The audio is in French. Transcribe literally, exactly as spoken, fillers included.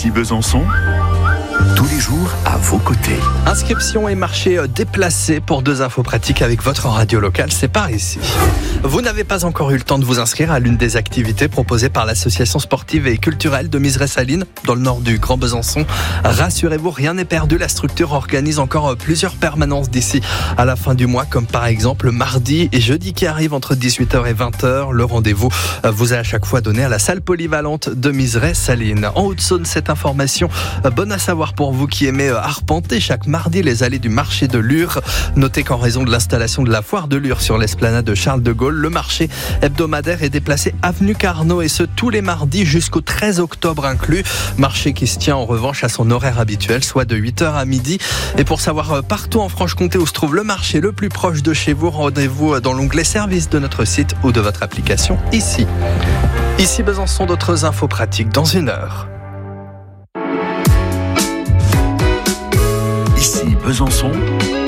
Ici Besançon, tous les jours à vos côtés. Inscription et marché déplacé pour deux infos pratiques avec votre radio locale, c'est par ici. Vous n'avez pas encore eu le temps de vous inscrire à l'une des activités proposées par l'association sportive et culturelle de Miserey-Salines, dans le nord du Grand Besançon. Rassurez-vous, rien n'est perdu. La structure organise encore plusieurs permanences d'ici à la fin du mois, comme par exemple mardi et jeudi qui arrivent entre dix-huit heures et vingt heures. Le rendez-vous vous est à chaque fois donné à la salle polyvalente de Miserey-Salines. En Haute-Saône, cette information bonne à savoir pour vous qui aimez arpenter chaque mardi les allées du marché de Lure. Notez qu'en raison de l'installation de la foire de Lure sur l'esplanade de Charles de Gaulle, le marché hebdomadaire est déplacé avenue Carnot et ce tous les mardis jusqu'au treize octobre inclus. Marché qui se tient en revanche à son horaire habituel, soit de huit heures à midi. Et pour savoir partout en Franche-Comté où se trouve le marché le plus proche de chez vous, rendez-vous dans l'onglet service de notre site ou de votre application ici. Ici Besançon, d'autres infos pratiques dans une heure. Ici Besançon,